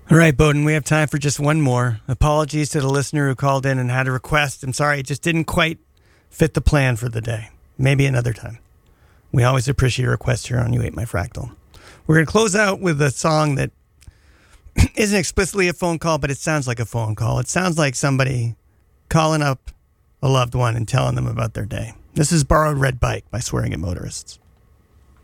All right, Bowden, we have time for just one more. Apologies to the listener who called in and had a request. I'm sorry, it just didn't quite fit the plan for the day. Maybe another time. We always appreciate your requests here on You Ate My Fractal. We're going to close out with a song that isn't explicitly a phone call, but it sounds like a phone call. It sounds like somebody calling up a loved one and telling them about their day. This is Borrowed Red Bike by Swearing at Motorists.